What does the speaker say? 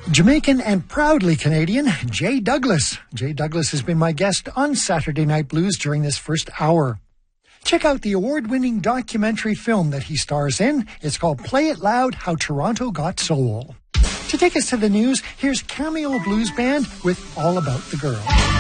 Jamaican and proudly Canadian, Jay Douglas. Jay Douglas has been my guest on Saturday Night Blues during this first hour. Check out the award-winning documentary film that he stars in. It's called Play It Loud, How Toronto Got Soul. To take us to the news, here's Cameo Blues Band with All About the Girl.